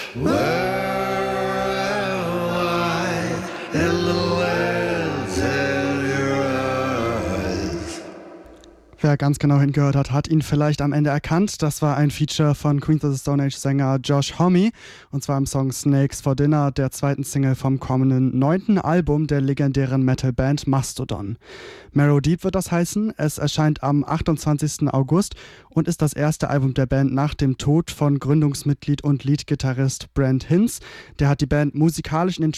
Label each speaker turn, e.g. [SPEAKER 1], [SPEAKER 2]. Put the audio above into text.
[SPEAKER 1] Wer ganz genau hingehört hat, hat ihn vielleicht am Ende erkannt. Das war ein Feature von Queens of the Stone Age Sänger Josh Homme, und zwar im Song Snakes for Dinner, der zweiten Single vom kommenden 9. Album der legendären Metalband Mastodon. Marrow Deep wird das heißen. Es erscheint am 28. August und ist das erste Album der Band nach dem Tod von Gründungsmitglied und Leadgitarrist Brent Hinz. Der hat die Band musikalisch in den